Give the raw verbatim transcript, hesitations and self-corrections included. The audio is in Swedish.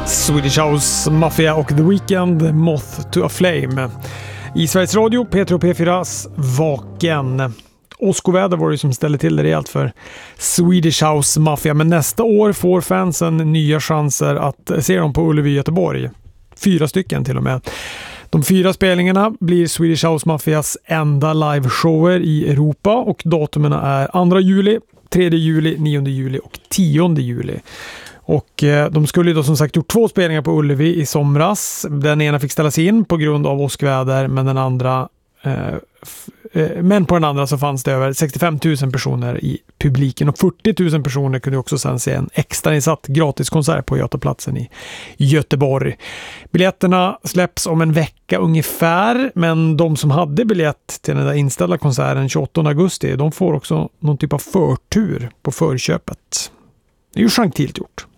Swedish House Mafia och The Weeknd, Moth to a Flame. I Sveriges Radio, P tre och P fyras Vaken. Åskoväder var det som ställde till det rejält för Swedish House Mafia. Men nästa år får fansen nya chanser att se dem på Ullevi i Göteborg. Fyra stycken till och med. De fyra spelningarna blir Swedish House Mafias enda liveshower i Europa och datumen är andra juli, tredje juli, nionde juli och tionde juli. Och eh, de skulle ju då som sagt gjort två spelningar på Ullevi i somras. Den ena fick ställas in på grund av åskväder, men den andra eh, f- eh, men på den andra så fanns det över sextiofem tusen personer i publiken och fyrtio tusen personer kunde också sen se en extrainsatt gratiskonsert på Götaplatsen i Göteborg. Biljetterna släpps om en vecka ungefär, men de som hade biljett till den där inställda konserten tjugoåttonde augusti, de får också någon typ av förtur på förköpet. Det är ju gentilt gjort.